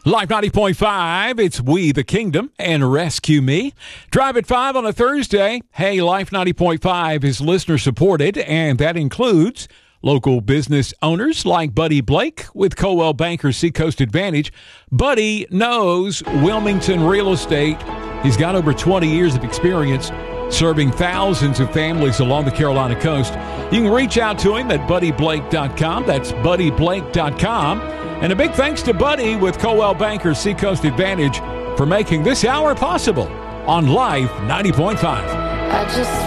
Life 90.5, it's We the Kingdom and Rescue Me. Drive at 5 on a Thursday. Hey, Life 90.5 is listener supported, and that includes local business owners like Buddy Blake with Coldwell Banker Seacoast Advantage. Buddy knows Wilmington real estate. He's got over 20 years of experience serving thousands of families along the Carolina coast. You can reach out to him at buddyblake.com. That's buddyblake.com. And a big thanks to Buddy with Coldwell Banker Seacoast Advantage for making this hour possible on Life 90.5.